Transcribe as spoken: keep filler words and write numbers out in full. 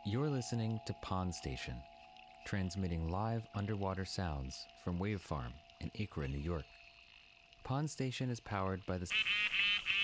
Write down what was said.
You're listening to Pond Station, transmitting live underwater sounds from Wave Farm in Acra, New York. Pond Station is powered by the